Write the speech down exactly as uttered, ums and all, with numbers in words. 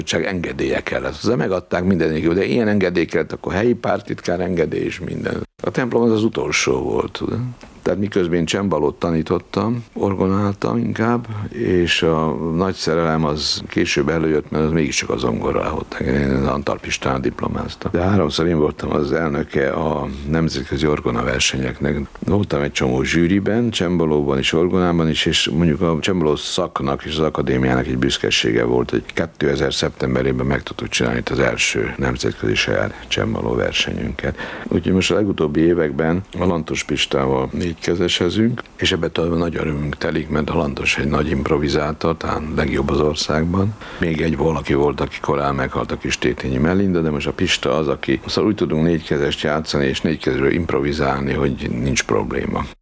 csak engedélye kellett. Hozzá megadták mindenik, de ilyen engedély kellett, akkor helyi pártitkár engedély és minden. A templom az az utolsó volt, tudod? Tehát miközben csembalót tanítottam, orgonáltam inkább, és a nagy szerelem az később előjött, mert az mégiscsak az zongorához. Én Antal Pistán diplomáztam. De háromszor én voltam az elnöke a nemzetközi orgona versenyeknek. Voltam egy csomó zsűriben, csembalóban és orgonában is, és mondjuk a csembaló szaknak és az akadémiának egy büszkesége volt, hogy kétezer szeptemberében meg tudtuk csinálni az első nemzetközi saját csembaló versenyünket. Úgyhogy most a legutóbbi években a Lantos Pistával négykezesezünk, és ebben talán nagy örömünk telik, mert a Lantos egy nagy improvizátor, talán legjobb az országban. Még egy valaki volt, aki korán meghalt, a kis Tétényi Melinda, de most a Pista az, aki szóval úgy tudunk négykezest játszani, és négykezről improvizálni, hogy nincs probléma.